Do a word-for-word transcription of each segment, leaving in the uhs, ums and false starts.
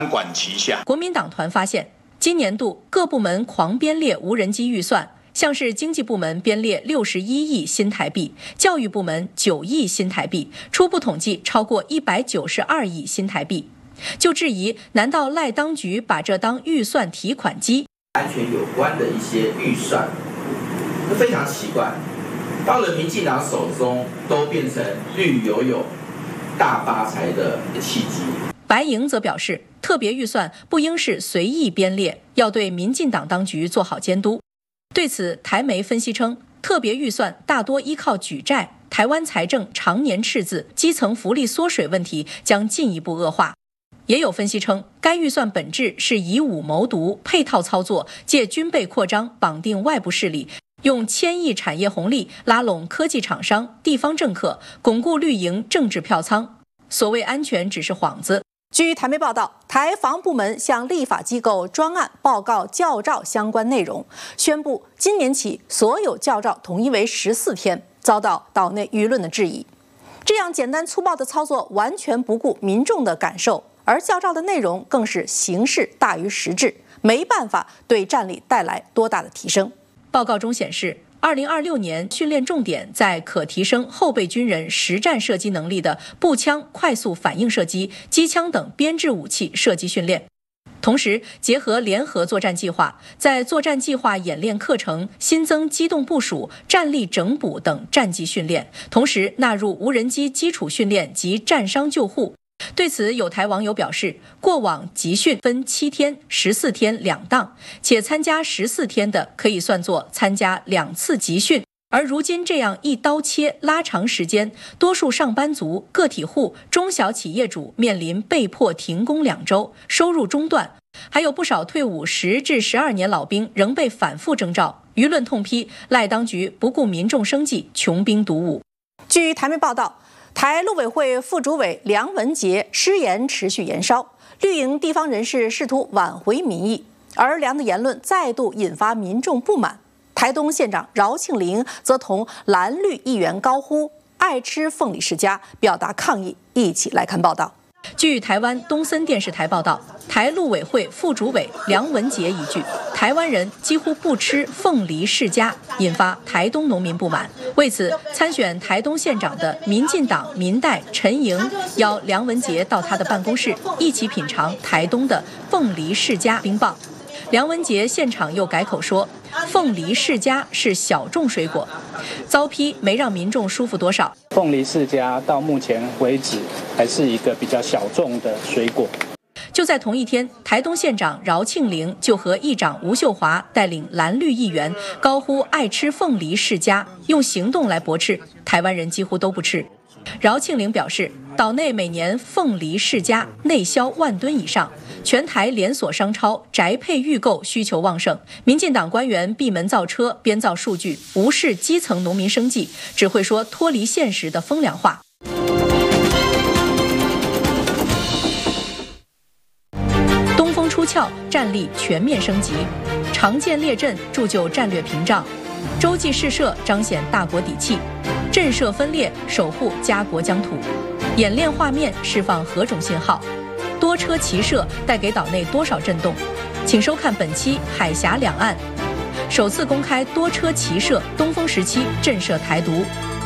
管齐下。 国民党团发现，今年度各部门狂编列无人机预算，像是经济部门编列六十一亿新台币，教育部门九亿新台币，初步统计超过一百九十二亿新台币。就质疑，难道赖当局把这当预算提款机？ 安全有关的一些预算，非常奇怪，到了民进党手中都变成绿油油、大发财的契机。 白营则表示，特别预算不应是随意编列，要对民进党当局做好监督。对此，台媒分析称，特别预算大多依靠举债，台湾财政常年赤字，基层福利缩水问题将进一步恶化。也有分析称，该预算本质是以武谋独，配套操作，借军备扩张绑定外部势力，用千亿产业红利拉拢科技厂商、地方政客，巩固绿营政治票仓。所谓安全只是幌子。 据台媒报道，台防部门向立法机构专案报告教召相关内容，宣布今年起所有教召统一为十四天，遭到岛内舆论的质疑。这样简单粗暴的操作完全不顾民众的感受，而教召的内容更是形式大于实质，没办法对战力带来多大的提升。 报告中显示，二零二六年训练重点在可提升后备军人实战射击能力的步枪快速反应射击、机枪等编制武器射击训练。同时，结合联合作战计划，在作战计划演练课程新增机动部署、战力整补等战技训练，同时纳入无人机基础训练及战伤救护。对此，有台网友表示，过往集训分七天、十四天两档，且参加十四天的可以算作参加两次集训，而如今这样一刀切拉长时间，多数上班族、个体户、中小企业主面临被迫停工两周，收入中断，还有不少退伍十至十二年老兵仍被反复征召。舆论痛批赖当局不顾民众生计，穷兵黩武。 据台媒报道，台陆委会副主委梁文杰失言持续延烧，绿营地方人士试图挽回民意，而梁的言论再度引发民众不满。台东县长饶庆铃则同蓝绿议员高呼爱吃凤梨世家，表达抗议。一起来看报道。 据台湾东森电视台报道，台陆委会副主委梁文杰一句“台湾人几乎不吃凤梨世家”，引发台东农民不满。为此，参选台东县长的民进党民代陈莹邀梁文杰到他的办公室，一起品尝台东的凤梨世家冰棒。梁文杰现场又改口说，凤梨世家是小众水果，遭批没让民众舒服多少。 凤梨世家到目前为止还是一个比较小众的水果。 就在同一天，台东县长饶庆铃就和议长吴秀华带领蓝绿议员高呼爱吃凤梨世家，用行动来驳斥台湾人几乎都不吃。饶庆铃表示，岛内每年凤梨世家内销万吨以上，全台连锁商超宅配预购需求旺盛，民进党官员闭门造车，编造数据，无视基层农民生计，只会说脱离现实的风凉话。东风出鞘，战力全面升级，常见列阵铸就战略屏障，洲际试射彰显大国底气，震慑分裂守护家国疆土，演练画面释放何种信号？多车齐射带给岛内多少震动？请收看本期《海峡两岸》，首次公开多车齐射，东风十七震慑台独。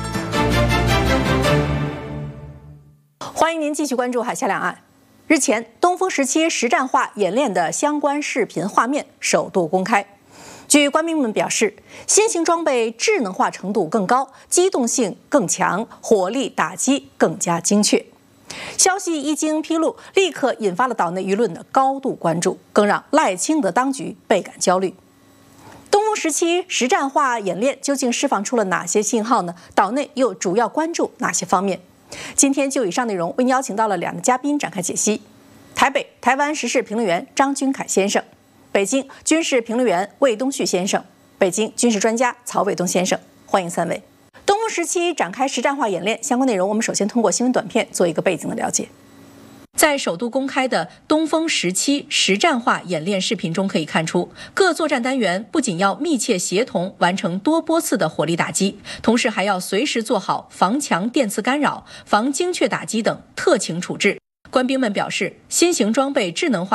欢迎您继续关注《海峡两岸》。日前，东风十七实战化演练的相关视频画面首度公开。据官兵们表示，新型装备智能化程度更高，机动性更强，火力打击更加精确。消息一经披露，立刻引发了岛内舆论的高度关注，更让赖清德当局倍感焦虑。东风十七实战化演练究竟释放出了哪些信号呢？岛内又主要关注哪些方面？今天就以上内容为您邀请到了两个嘉宾展开解析：台北台湾时事评论员张君凯先生，北京军事评论员魏东旭先生，北京军事专家曹伟东先生，欢迎三位。东风十七展开实战化演练相关内容，我们首先通过新闻短片做一个背景的了解。 在首度公开的东风十七实战化演练视频中可以看出，各作战单元不仅要密切协同完成多波次的火力打击，同时还要随时做好防强电磁干扰、防精确打击等特情处置， 官兵们表示，新型装备智能化